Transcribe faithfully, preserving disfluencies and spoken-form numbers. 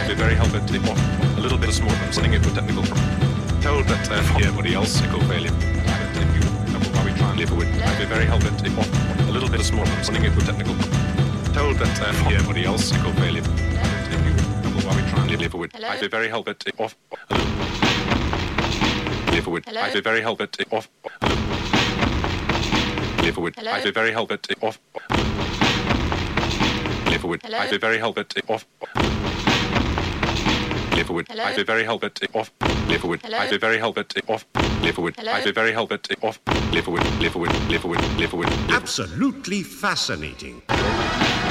the very helpful tip off a little bit of small something it with technical told that uh, from everybody else equal failure. If you while we try and live with the very helpful tip off a little bit of small something it with technical told that uh, from everybody else equal failure. If you while we try and live with the very helpful tip off live with the very helpful tip off live with the very helpful tip off live with the very helpful tip off live with the very helpful tip off live with the very helpful tip off live with the very helpful tip off live with live with live with live with absolutely fascinating.